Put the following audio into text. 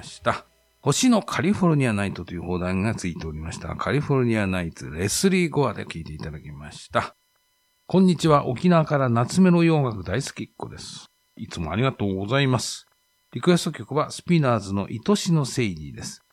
した。星のカリフォルニアナイトという放題がついておりました。カリフォルニアナイツレスリー・ゴアで聴いていただきました。こんにちは。沖縄から夏メロ洋楽大好きっ子です。いつもありがとうございます。リクエスト曲はスピナーズの愛しのセイリーです。